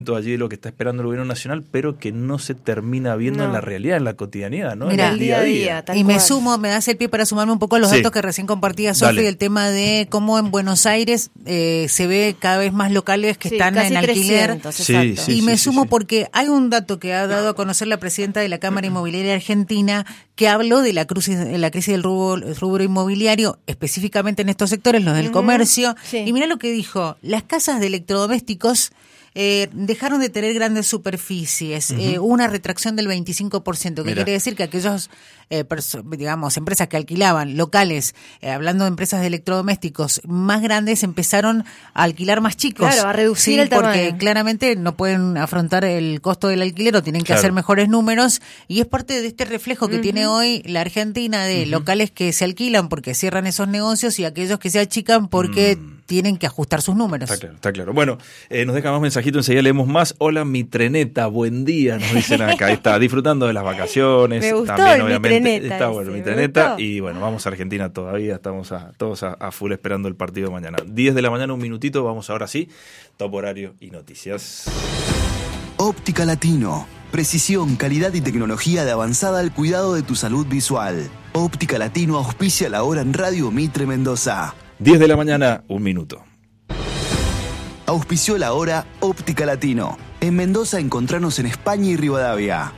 allí de lo que está esperando el gobierno nacional, pero que no se termina viendo en la realidad, en la cotidianidad, ¿no? Mira, en el día a día. Y me das el pie para sumarme un poco a los datos que recién compartía Sofi, del tema de cómo en Buenos Aires se ve cada vez más locales que están en alquiler. 300, y me sumo porque hay un dato que ha dado a conocer la presidenta de la Cámara Inmobiliaria Argentina que habló de la crisis del rubro inmobiliario, específicamente en estos sectores, los del comercio. Y mira lo que dijo: las casas de electrodomésticos dejaron de tener grandes superficies, hubo una retracción del 25%, que quiere decir que aquellos, empresas que alquilaban locales, hablando de empresas de electrodomésticos más grandes, empezaron a alquilar más chicos. Claro, a reducir el tamaño. Porque claramente no pueden afrontar el costo del alquiler o tienen que hacer mejores números, y es parte de este reflejo que tiene hoy la Argentina de locales que se alquilan porque cierran esos negocios y aquellos que se achican porque tienen que ajustar sus números. Está claro. Bueno, nos deja más mensajitos, enseguida leemos más. Hola, mi treneta, buen día, nos dicen acá. Está disfrutando de las vacaciones. Me gustó también, el obviamente. mi treneta. Está bueno, mi treneta. Y bueno, vamos a Argentina todavía, estamos todos a full esperando el partido mañana. 10 de la mañana, un minutito, vamos ahora sí. Top horario y noticias. Óptica Latino. Precisión, calidad y tecnología de avanzada al cuidado de tu salud visual. Óptica Latino auspicia la hora en Radio Mitre Mendoza. 10 de la mañana, un minuto. Auspició la hora Óptica Latino. En Mendoza encontranos en España y Rivadavia.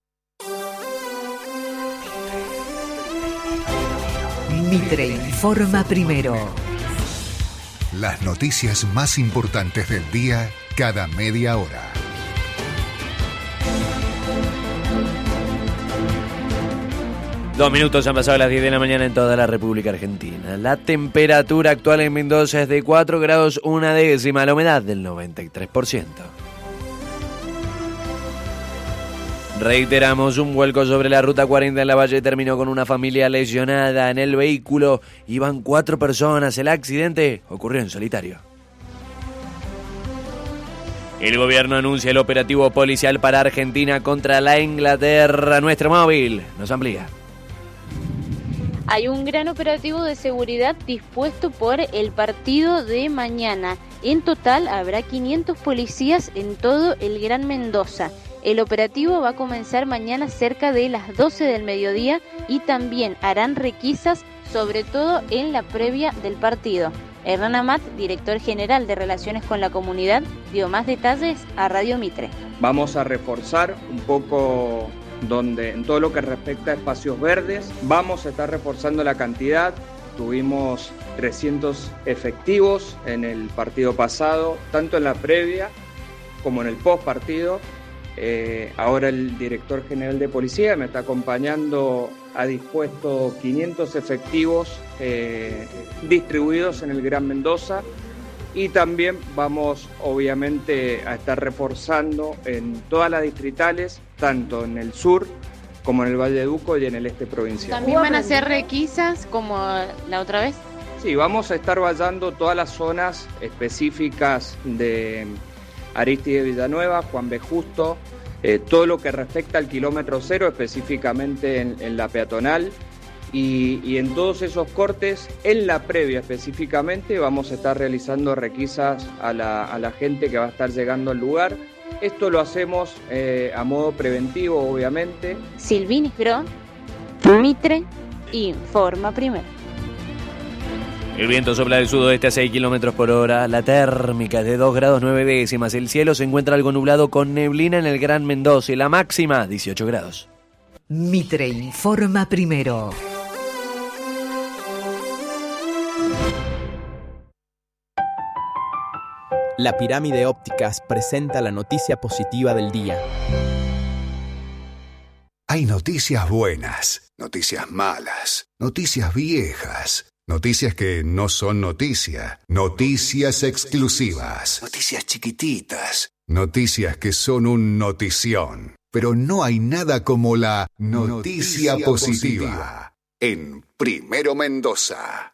Mitre informa primero. Las noticias más importantes del día cada media hora. Dos minutos han pasado las 10 de la mañana en toda la República Argentina. La temperatura actual en Mendoza es de 4 grados una décima, la humedad del 93%. Reiteramos, un vuelco sobre la ruta 40 en la Valle terminó con una familia lesionada en el vehículo. Iban 4 personas, el accidente ocurrió en solitario. El gobierno anuncia el operativo policial para Argentina contra la Inglaterra. Nuestro móvil nos amplía. Hay un gran operativo de seguridad dispuesto por el partido de mañana. En total habrá 500 policías en todo el Gran Mendoza. El operativo va a comenzar mañana cerca de las 12 del mediodía y también harán requisas, sobre todo en la previa del partido. Hernán Amat, director general de Relaciones con la Comunidad, dio más detalles a Radio Mitre. Vamos a reforzar un poco en todo lo que respecta a espacios verdes, vamos a estar reforzando la cantidad. Tuvimos 300 efectivos en el partido pasado, tanto en la previa como en el post partido. Ahora el director general de policía me está acompañando, ha dispuesto 500 efectivos distribuidos en el Gran Mendoza, y también vamos obviamente a estar reforzando en todas las distritales, tanto en el sur como en el Valle de Duco y en el este provincial. ¿También van a hacer requisas como la otra vez? Sí, vamos a estar vallando todas las zonas específicas de Aristide Villanueva, Juan B. Justo, todo lo que respecta al kilómetro cero, específicamente en la peatonal, y en todos esos cortes, en la previa específicamente, vamos a estar realizando requisas a la gente que va a estar llegando al lugar. Esto lo hacemos a modo preventivo, obviamente. Silvini Gro, Mitre, informa primero. El viento sopla del sudoeste a 6 kilómetros por hora. La térmica es de 2 grados 9 décimas. El cielo se encuentra algo nublado con neblina en el Gran Mendoza y la máxima 18 grados. Mitre informa primero. La Pirámide Ópticas presenta la noticia positiva del día. Hay noticias buenas, noticias malas, noticias viejas, noticias que no son noticia, noticias exclusivas, noticias chiquititas, noticias que son un notición. Pero no hay nada como la noticia positiva en Primero Mendoza.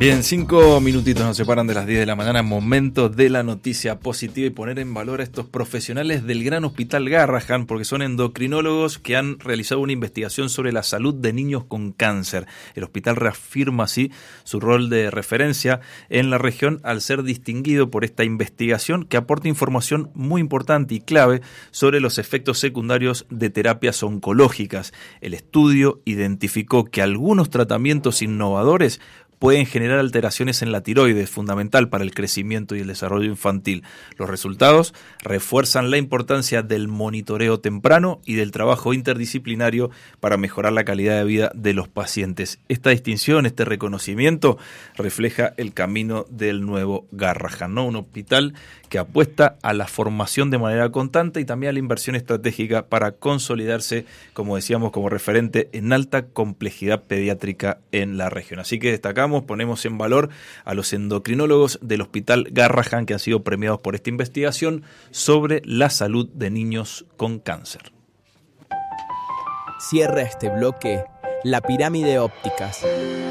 Bien, 5 minutitos nos separan de las 10 de la mañana, momento de la noticia positiva y poner en valor a estos profesionales del Gran Hospital Garrahan, porque son endocrinólogos que han realizado una investigación sobre la salud de niños con cáncer. El hospital reafirma así su rol de referencia en la región al ser distinguido por esta investigación que aporta información muy importante y clave sobre los efectos secundarios de terapias oncológicas. El estudio identificó que algunos tratamientos innovadores pueden generar alteraciones en la tiroides, fundamental para el crecimiento y el desarrollo infantil. Los resultados refuerzan la importancia del monitoreo temprano y del trabajo interdisciplinario para mejorar la calidad de vida de los pacientes. Esta distinción, este reconocimiento, refleja el camino del nuevo Garrahan, ¿no? Un hospital que apuesta a la formación de manera constante y también a la inversión estratégica para consolidarse, como decíamos, como referente en alta complejidad pediátrica en la región. Así que destacamos, ponemos en valor a los endocrinólogos del Hospital Garrahan que han sido premiados por esta investigación sobre la salud de niños con cáncer. Cierra este bloque la pirámide ópticas.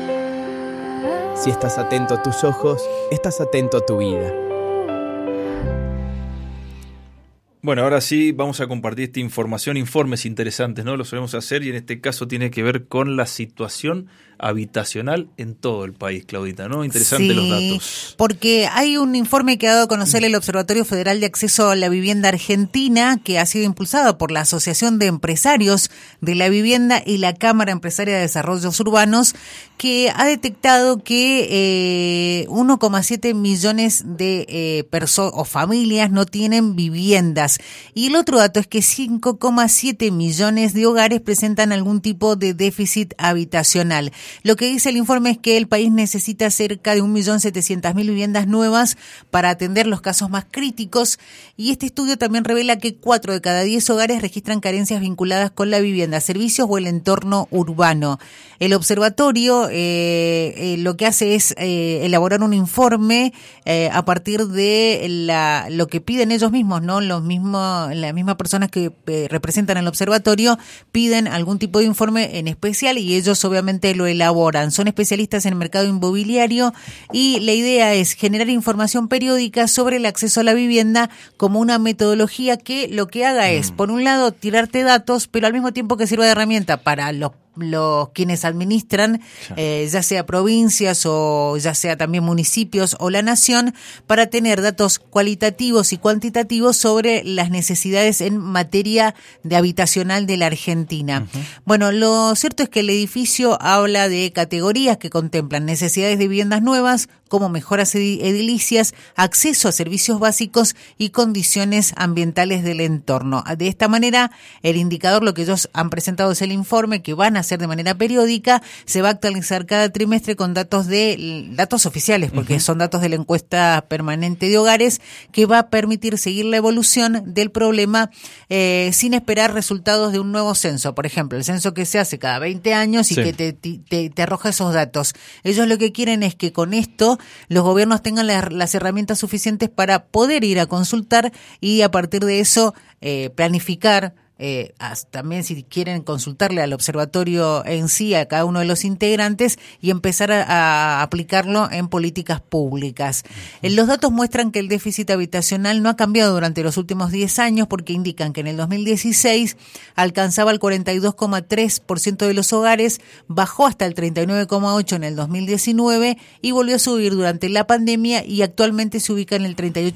Si estás atento a tus ojos, estás atento a tu vida. Bueno, ahora sí vamos a compartir esta información, informes interesantes, ¿no? Lo solemos hacer y en este caso tiene que ver con la situación habitacional en todo el país, Claudita, ¿no? Interesante sí, los datos. Porque hay un informe que ha dado a conocer el Observatorio Federal de Acceso a la Vivienda Argentina, que ha sido impulsado por la Asociación de Empresarios de la Vivienda y la Cámara Empresaria de Desarrollos Urbanos, que ha detectado que 1,7 millones de personas o familias no tienen viviendas. Y el otro dato es que 5,7 millones de hogares presentan algún tipo de déficit habitacional. Lo que dice el informe es que el país necesita cerca de 1.700.000 viviendas nuevas para atender los casos más críticos, y este estudio también revela que 4 de cada 10 hogares registran carencias vinculadas con la vivienda, servicios o el entorno urbano. El observatorio lo que hace es elaborar un informe a partir de lo que piden ellos mismos, ¿no? Las mismas personas que representan el observatorio piden algún tipo de informe en especial y ellos obviamente lo elaboran. Son especialistas en el mercado inmobiliario y la idea es generar información periódica sobre el acceso a la vivienda como una metodología que lo que haga es, por un lado, tirarte datos, pero al mismo tiempo que sirva de herramienta para los quienes administran, ya sea provincias o ya sea también municipios o la nación, para tener datos cualitativos y cuantitativos sobre las necesidades en materia de habitacional de la Argentina. Uh-huh. Bueno, lo cierto es que el edificio habla de categorías que contemplan necesidades de viviendas nuevas, como mejoras edilicias, acceso a servicios básicos y condiciones ambientales del entorno. De esta manera, el indicador, lo que ellos han presentado es el informe que van a hacer de manera periódica, se va a actualizar cada trimestre con datos oficiales, porque son datos de la encuesta permanente de hogares, que va a permitir seguir la evolución del problema sin esperar resultados de un nuevo censo. Por ejemplo, el censo que se hace cada 20 años y que te arroja esos datos. Ellos lo que quieren es que con esto los gobiernos tengan las herramientas suficientes para poder ir a consultar y a partir de eso planificar. También si quieren consultarle al observatorio en sí, a cada uno de los integrantes y empezar a aplicarlo en políticas públicas. Los datos muestran que el déficit habitacional no ha cambiado durante los últimos 10 años porque indican que en el 2016 alcanzaba el 42,3% de los hogares, bajó hasta el 39,8% en el 2019 y volvió a subir durante la pandemia y actualmente se ubica en el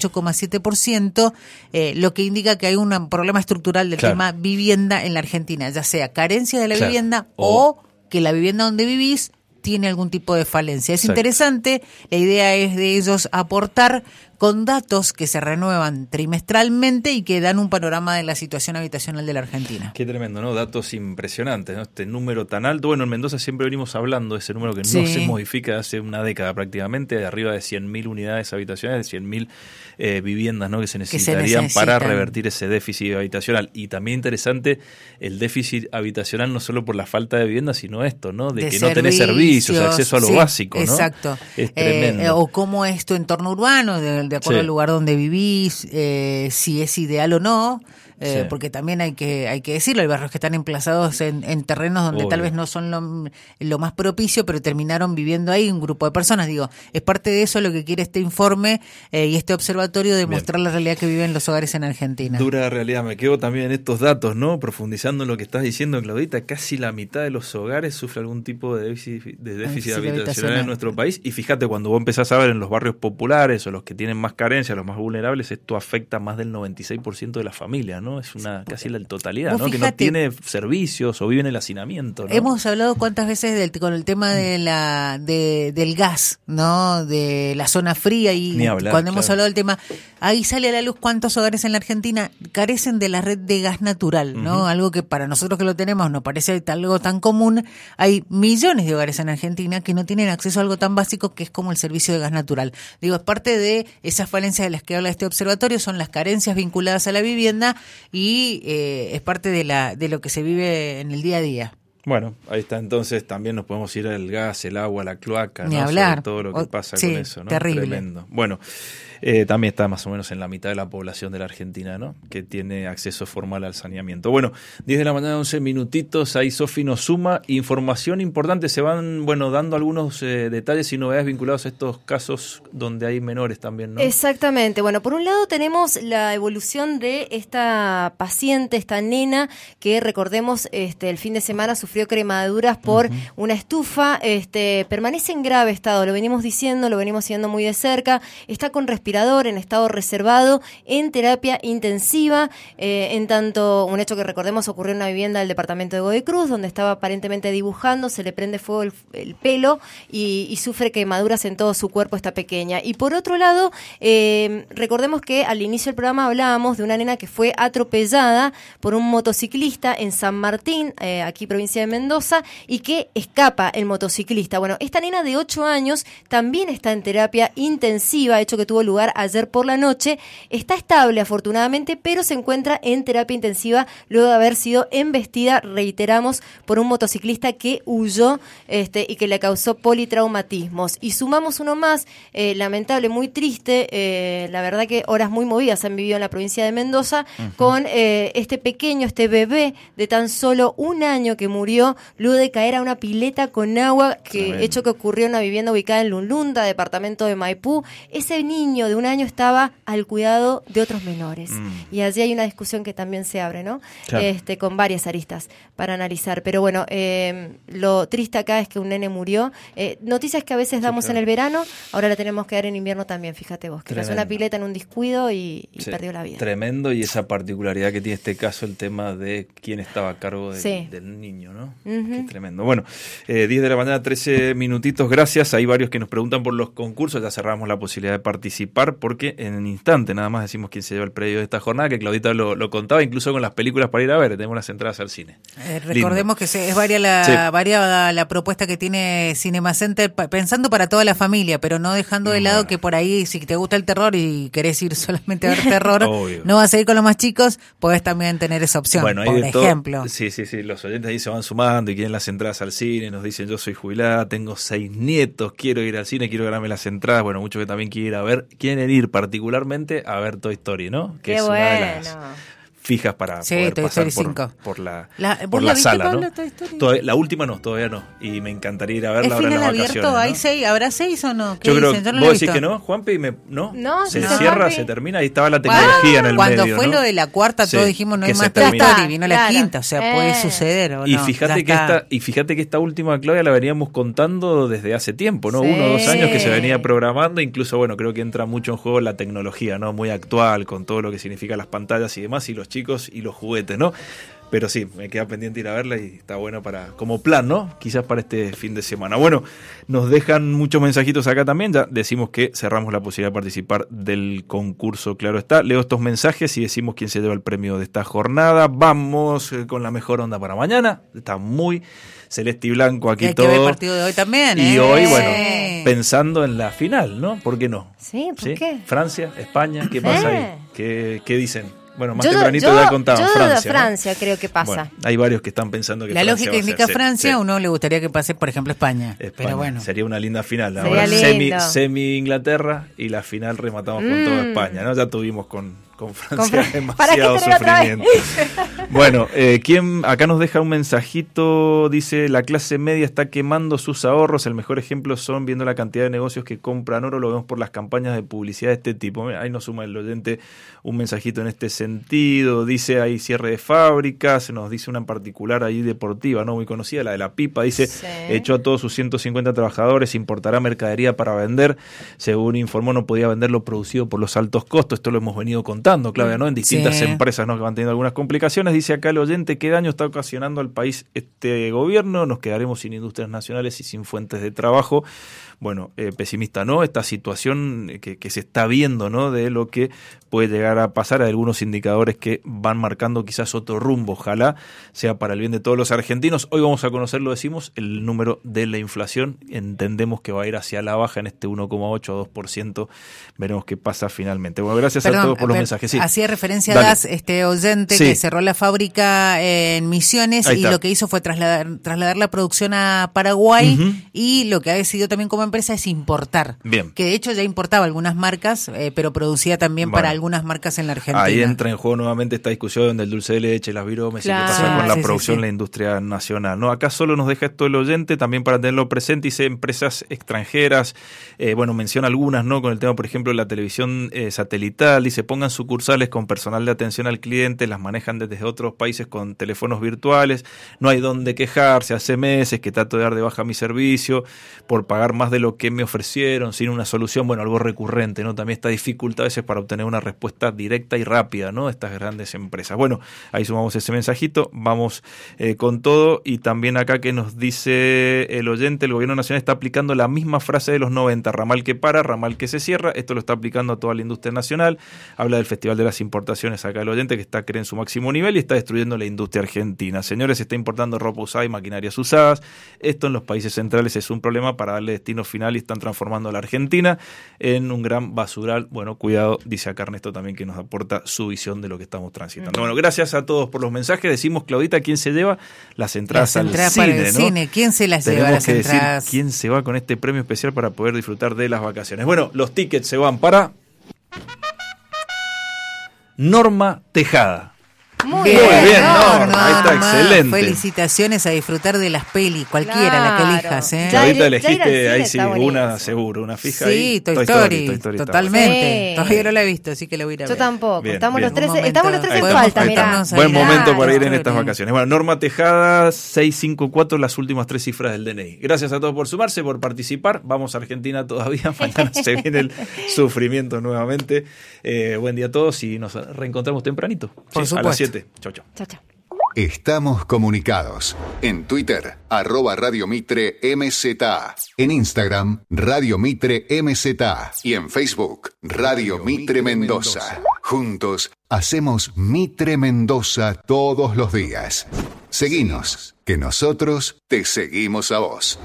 38,7%, lo que indica que hay un problema estructural del tema vivienda en la Argentina, ya sea carencia de la vivienda o que la vivienda donde vivís tiene algún tipo de falencia. Es interesante, la idea es de ellos aportar con datos que se renuevan trimestralmente y que dan un panorama de la situación habitacional de la Argentina. Qué tremendo, ¿no? Datos impresionantes, ¿no? Este número tan alto. Bueno, en Mendoza siempre venimos hablando de ese número que no se modifica hace una década prácticamente, de arriba de 100.000 unidades habitacionales, de 100.000 viviendas, ¿no? que se necesitarían para revertir ese déficit habitacional. Y también interesante el déficit habitacional no solo por la falta de vivienda, sino esto, ¿no? De que no tenés servicios, acceso a lo básico, ¿no? Exacto. Es tremendo. O cómo es tu entorno urbano, de acuerdo al lugar donde vivís, si es ideal o no. porque también hay que decirlo, hay barrios que están emplazados en terrenos donde tal vez no son lo más propicio, pero terminaron viviendo ahí un grupo de personas. Digo, es parte de eso lo que quiere este informe y este observatorio, de mostrar la realidad que viven los hogares en Argentina. Dura realidad. Me quedo también en estos datos, ¿no? Profundizando en lo que estás diciendo, Claudita, casi la mitad de los hogares sufre algún tipo de déficit habitacional en nuestro país. Y fíjate, cuando vos empezás a ver en los barrios populares o los que tienen más carencias, los más vulnerables, esto afecta a más del 96% de las familias, ¿no? Es casi la totalidad, ¿no? Que no tiene servicios o vive en el hacinamiento, ¿no? Hemos hablado cuántas veces con el tema del gas, ¿no? De la zona fría, y cuando hemos hablado del tema, ahí sale a la luz cuántos hogares en la Argentina carecen de la red de gas natural, ¿no? Algo que para nosotros que lo tenemos nos parece algo tan común. Hay millones de hogares en Argentina que no tienen acceso a algo tan básico que es como el servicio de gas natural. Digo, es parte de esas falencias de las que habla este observatorio, son las carencias vinculadas a la vivienda y es parte de lo que se vive en el día a día. Bueno, ahí está, entonces también nos podemos ir al gas, el agua, la cloaca, ni ¿no? hablar. Sobre todo lo que pasa con eso, ¿no? Terrible. Tremendo. Bueno, también está más o menos en la mitad de la población de la Argentina, ¿no? Que tiene acceso formal al saneamiento. Bueno, 10 de la mañana, 11 minutitos, ahí Sofi nos suma información importante. Se van, dando algunos detalles y novedades vinculados a estos casos donde hay menores también, ¿no? Exactamente. Bueno, por un lado tenemos la evolución de esta paciente, esta nena, que recordemos, el fin de semana sufrió cremaduras por una estufa, permanece en grave estado, lo venimos diciendo, lo venimos siguiendo muy de cerca, está con respirador en estado reservado, en terapia intensiva, en tanto un hecho que recordemos ocurrió en una vivienda del departamento de Godoy Cruz, donde estaba aparentemente dibujando, se le prende fuego el pelo y sufre quemaduras en todo su cuerpo esta pequeña. Y por otro lado, recordemos que al inicio del programa hablábamos de una nena que fue atropellada por un motociclista en San Martín, aquí provincia de Mendoza, y que escapa el motociclista. Bueno, esta nena de 8 años también está en terapia intensiva, hecho que tuvo lugar ayer por la noche. Está estable afortunadamente, pero se encuentra en terapia intensiva luego de haber sido embestida, reiteramos, por un motociclista que huyó y que le causó politraumatismos. Y sumamos uno más, lamentable, muy triste, la verdad que horas muy movidas se han vivido en la provincia de Mendoza, con este bebé de tan solo 1 año que murió luego de caer a una pileta con agua, hecho que ocurrió en una vivienda ubicada en Lunlunda, departamento de Maipú. Ese niño de 1 año estaba al cuidado de otros menores. Y allí hay una discusión que también se abre, ¿no? Claro. Con varias aristas para analizar. Pero bueno, lo triste acá es que un nene murió. Noticias que a veces damos en el verano, ahora la tenemos que dar en invierno también, fíjate vos, que pasó una pileta en un descuido y perdió la vida. Tremendo, y esa particularidad que tiene este caso, el tema de quién estaba a cargo del niño, ¿no? Qué tremendo. Bueno, 10 de la mañana, 13 minutitos, gracias. Hay varios que nos preguntan por los concursos, ya cerramos la posibilidad de participar, porque en un instante nada más decimos quién se lleva el premio de esta jornada, que Claudita lo contaba, incluso con las películas para ir a ver, tenemos las entradas al cine. Recordemos que es variada la propuesta que tiene Cinema Center, pensando para toda la familia, pero no dejando de lado que por ahí, si te gusta el terror y querés ir solamente a ver terror, no vas a ir con los más chicos, podés también tener esa opción, por ejemplo. Sí, los oyentes ahí se van sumando y quieren las entradas al cine, nos dicen: yo soy jubilada, tengo 6 nietos, quiero ir al cine, quiero ganarme las entradas. Bueno, muchos que también quieren ir particularmente a ver Toy Story, ¿no? Que Qué es bueno. Una de las fijas para poder pasar por la sala, ¿no? La última todavía no, y me encantaría ir a verla ahora en las vacaciones, ¿no? ¿Hay 6? ¿Habrá 6 o no? Yo creo, dicen? vos decís que no, Juanpi, ¿no? Se cierra, se termina, ahí estaba la tecnología en el cuando medio, fue ¿no? lo de la cuarta, todos dijimos no hay más Toy Story, vino la quinta, o sea, puede suceder o no. Y fíjate que esta última, Claudia, la veníamos contando desde hace tiempo, ¿no? 1 o 2 años que se venía programando, incluso, creo que entra mucho en juego la tecnología, ¿no? Muy actual, con todo lo que significa las pantallas y demás, y los chicos y los juguetes, ¿no? Pero sí, me queda pendiente ir a verla y está bueno como plan, ¿no? Quizás para este fin de semana. Bueno, nos dejan muchos mensajitos acá también, ya decimos que cerramos la posibilidad de participar del concurso, claro está. Leo estos mensajes y decimos quién se lleva el premio de esta jornada. Vamos con la mejor onda para mañana, está muy celeste y blanco aquí todo. Hay que ver el partido de hoy también, Y hoy, pensando en la final, ¿no? ¿Por qué no? Sí, ¿por qué? Francia, España, ¿qué pasa ahí? ¿Qué dicen? Bueno, más tempranito ya contaban Francia, ¿no? Creo que pasa. Bueno, hay varios que están pensando que la Francia lógica indica Francia, uno le gustaría que pase, por ejemplo, España. Pero bueno. Sería una linda final. Ahora semi Inglaterra y la final rematamos con toda España, ¿no? Ya tuvimos con Con Francia ¿Para qué demasiado tener otra vez? sufrimiento. Bueno, ¿quién acá nos deja un mensajito? Dice, la clase media está quemando sus ahorros. El mejor ejemplo son viendo la cantidad de negocios que compran oro. Lo vemos por las campañas de publicidad de este tipo. Ahí nos suma el oyente un mensajito en este sentido. Dice, hay cierre de fábricas. Nos dice una en particular ahí deportiva, ¿no? Muy conocida, la de la pipa. Dice, Sí. echó a todos sus 150 trabajadores, importará mercadería para vender. Según informó, no podía vender lo producido por los altos costos. Esto lo hemos venido contando, Claudia, ¿no? En distintas empresas, ¿no? Que van teniendo algunas complicaciones. Dice acá el oyente, ¿qué daño está ocasionando al país este gobierno? Nos quedaremos sin industrias nacionales y sin fuentes de trabajo. Bueno, pesimista, ¿no? Esta situación que se está viendo, ¿no? De lo que puede llegar a pasar. Hay algunos indicadores que van marcando quizás otro rumbo. Ojalá sea para el bien de todos los argentinos. Hoy vamos a conocer, lo decimos, el número de la inflación. Entendemos que va a ir hacia la baja en este 1,8 a 2%. Veremos qué pasa finalmente. Bueno, gracias a todos por los mensajes. Sí. Hacía referencia a Dale. Das, este oyente que cerró la fábrica en Misiones y lo que hizo fue trasladar la producción a Paraguay y lo que ha decidido también como empresa es importar. Bien. Que de hecho ya importaba algunas marcas, pero producía también para algunas marcas en la Argentina. Ahí entra en juego nuevamente esta discusión del dulce de leche, las viromes, y qué pasa con la producción, la industria nacional. No, acá solo nos deja esto el oyente, también para tenerlo presente, dice empresas extranjeras, menciona algunas, ¿no? Con el tema, por ejemplo, de la televisión satelital, dice pongan sucursales con personal de atención al cliente, las manejan desde otros países con teléfonos virtuales, no hay dónde quejarse, hace meses que trato de dar de baja mi servicio por pagar más de lo que me ofrecieron sin una solución, algo recurrente, ¿no? También esta dificultad a veces para obtener una respuesta directa y rápida, ¿no? De estas grandes empresas. Bueno, ahí sumamos ese mensajito, vamos con todo, y también acá que nos dice el oyente, el gobierno nacional está aplicando la misma frase de los 90, ramal que para, ramal que se cierra, esto lo está aplicando a toda la industria nacional, habla del Festival de las Importaciones acá el oyente, que está en su máximo nivel y está destruyendo la industria argentina. Señores, se está importando ropa usada y maquinarias usadas, esto en los países centrales es un problema para darle destino final y están transformando a la Argentina en un gran basural. Bueno, cuidado, dice acá Ernesto también, que nos aporta su visión de lo que estamos transitando. Bueno, gracias a todos por los mensajes. Decimos, Claudita, ¿quién se lleva las entradas al cine? Para el cine. ¿Quién se las lleva las entradas? Decir quién se va con este premio especial para poder disfrutar de las vacaciones. Bueno, los tickets se van para Norma Tejada. Muy bien, Norma, ahí está, excelente. Felicitaciones, a disfrutar de las pelis, cualquiera, la que elijas. Ahorita elegiste, ahí sí, una seguro, una fija. Sí, Toy Story, totalmente. Todavía no la he visto, así que la voy a ir a ver. Yo tampoco, bien, estamos bien. los tres en falta, mirá. Buen momento para ir en estas vacaciones. Bueno, Norma Tejada, 654, las últimas 3 cifras del DNI. Gracias a todos por sumarse, por participar. Vamos a Argentina todavía, mañana se viene el sufrimiento nuevamente. Buen día a todos y nos reencontramos tempranito. Por supuesto. A las 7. Chau, chau. Chao, chao. Estamos comunicados. En Twitter, @Radio Mitre MZA. En Instagram, Radio Mitre MZA. Y en Facebook, Radio Mitre Mendoza. Juntos, hacemos Mitre Mendoza todos los días. Seguinos, que nosotros te seguimos a vos.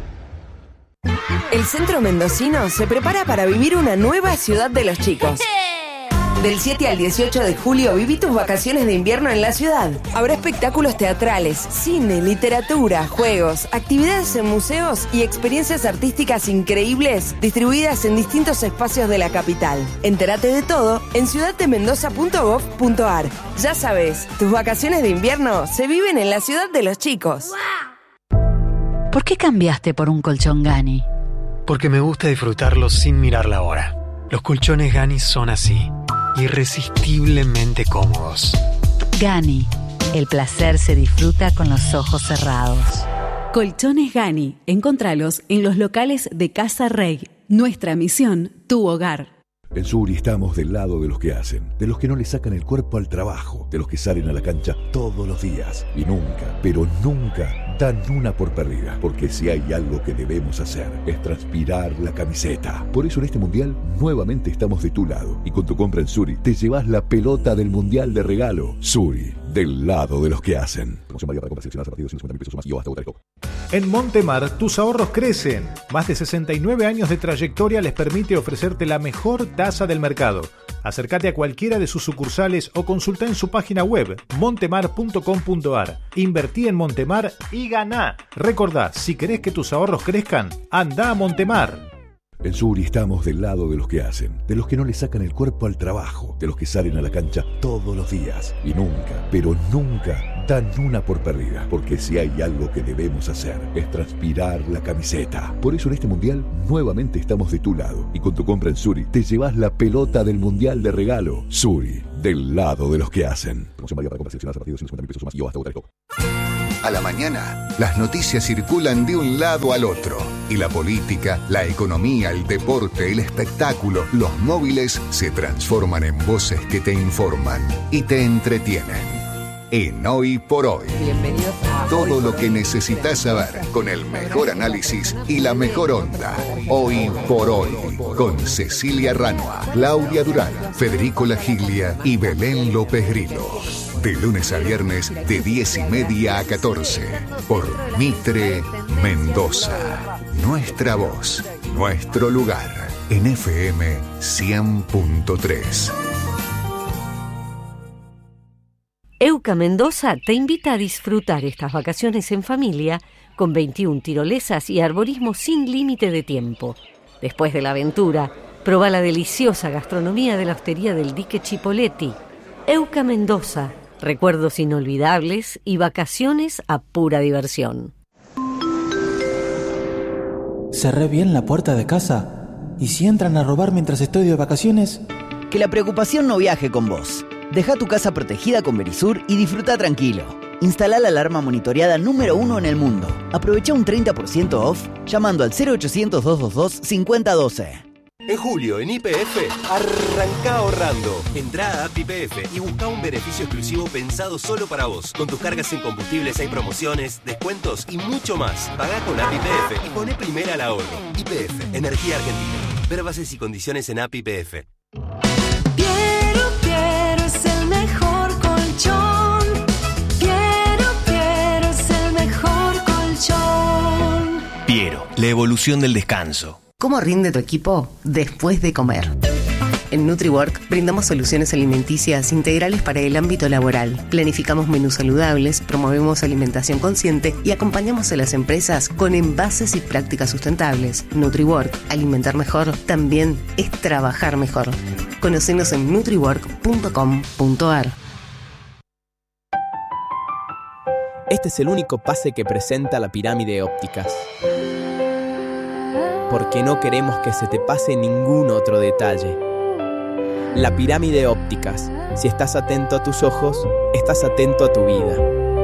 El centro mendocino se prepara para vivir una nueva ciudad de los chicos. Del 7 al 18 de julio viví tus vacaciones de invierno en la ciudad. Habrá espectáculos teatrales, cine, literatura, juegos, actividades en museos y experiencias artísticas increíbles distribuidas en distintos espacios de la capital. Entérate de todo en ciudaddemendoza.gov.ar. Ya sabes, tus vacaciones de invierno se viven en la ciudad de los chicos. ¿Por qué cambiaste por un colchón Gani? Porque me gusta disfrutarlo sin mirar la hora. Los colchones Gani son así, irresistiblemente cómodos. Gani, el placer se disfruta con los ojos cerrados. Colchones Gani, encontralos en los locales de Casa Rey. Nuestra misión, tu hogar. En Suri estamos del lado de los que hacen, de los que no le sacan el cuerpo al trabajo, de los que salen a la cancha todos los días y nunca, pero nunca dan una por perdida, porque si hay algo que debemos hacer es transpirar la camiseta. Por eso en este mundial nuevamente estamos de tu lado y con tu compra en Suri te llevas la pelota del mundial de regalo. Suri, del lado de los que hacen. Promoción válida para compras seleccionadas a partir de 250.000 pesos más y o hasta votar el toque. En Montemar, tus ahorros crecen. Más de 69 años de trayectoria les permite ofrecerte la mejor tasa del mercado. Acércate a cualquiera de sus sucursales o consulta en su página web montemar.com.ar. Invertí en Montemar y ganá. Recordá, si querés que tus ahorros crezcan, anda a Montemar. En Suri estamos del lado de los que hacen, de los que no le sacan el cuerpo al trabajo, de los que salen a la cancha todos los días y nunca, pero nunca dan una por perdida, porque si hay algo que debemos hacer es transpirar la camiseta. Por eso en este mundial nuevamente estamos de tu lado y con tu compra en Suri te llevas la pelota del mundial de regalo. Suri, del lado de los que hacen. Promoción válida para compras seleccionadas a partir de 250.000 pesos o más y o hasta votar el copo. A la mañana, las noticias circulan de un lado al otro. Y la política, la economía, el deporte, el espectáculo, los móviles se transforman en voces que te informan y te entretienen. En Hoy por Hoy. Bienvenidos a Todo lo que necesitas saber con el mejor análisis y la mejor onda. Hoy por Hoy. Con Cecilia Ranua, Claudia Durán, Federico Lagiglia y Belén López Grillo. De lunes a viernes de 10:30 a 14. Por Mitre Mendoza. Nuestra voz, nuestro lugar. En FM 100.3. Euca Mendoza te invita a disfrutar estas vacaciones en familia con 21 tirolesas y arborismo sin límite de tiempo. Después de la aventura, proba la deliciosa gastronomía de la hostería del Dique Chipoleti. Euca Mendoza, recuerdos inolvidables y vacaciones a pura diversión. Cerré bien la puerta de casa. ¿Y si entran a robar mientras estoy de vacaciones? Que la preocupación no viaje con vos. Deja tu casa protegida con Verisur y disfruta tranquilo. Instala la alarma monitoreada número 1 en el mundo. Aprovecha un 30% off llamando al 0800-222-5012. En julio, en YPF, arranca ahorrando. Entrá a App YPF y busca un beneficio exclusivo pensado solo para vos. Con tus cargas en combustibles hay promociones, descuentos y mucho más. Pagá con App YPF y poné primera al ahorro. YPF, Energía Argentina. Ver bases y condiciones en App YPF. Piero es el mejor colchón. Piero es el mejor colchón. Piero, la evolución del descanso. ¿Cómo rinde tu equipo después de comer? En NutriWork brindamos soluciones alimenticias integrales para el ámbito laboral. Planificamos menús saludables, promovemos alimentación consciente y acompañamos a las empresas con envases y prácticas sustentables. NutriWork, alimentar mejor, también es trabajar mejor. Conocenos en nutriwork.com.ar. Este es el único pase que presenta la pirámide ópticas. Porque no queremos que se te pase ningún otro detalle. La pirámide ópticas. Si estás atento a tus ojos, estás atento a tu vida.